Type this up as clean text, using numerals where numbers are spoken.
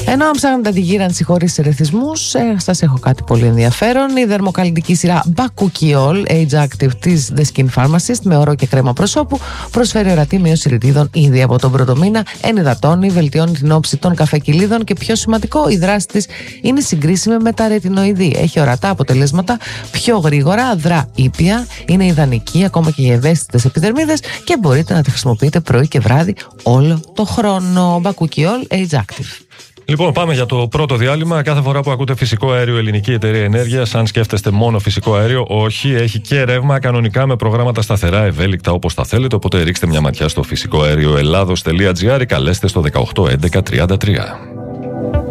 Ενώ αν ψάχνετε αντιγύρανση χωρίς ερεθισμούς, σας έχω κάτι πολύ ενδιαφέρον. Η δερμοκαλλιντική σειρά Bakuchiol Age Active της The Skin Pharmacist με όρο και κρέμα προσώπου προσφέρει ορατή μείωση ρητίδων ήδη από τον πρώτο μήνα, ενυδατώνει, βελτιώνει την όψη των καφεκυλίδων και πιο σημαντικό, η δράση της είναι συγκρίσιμη με τα ρετινοειδή. Έχει ορατά αποτελέσματα πιο γρήγορα, δρά ήπια, είναι ιδανική ακόμα και για ευαίσθητες επιδερμίδες και μπορείτε να τη χρησιμοποιείτε πρωί και βράδυ όλο το χρόνο. Bakuchiol Age Active. Λοιπόν, πάμε για το πρώτο διάλειμμα. Κάθε φορά που ακούτε φυσικό αέριο, Ελληνική Εταιρεία Ενέργειας, αν σκέφτεστε μόνο φυσικό αέριο, όχι, έχει και ρεύμα κανονικά με προγράμματα σταθερά, ευέλικτα όπως τα θέλετε. Οπότε ρίξτε μια ματιά στο φυσικοαέρioελλάδος.gr ή καλέστε στο 18 11 33.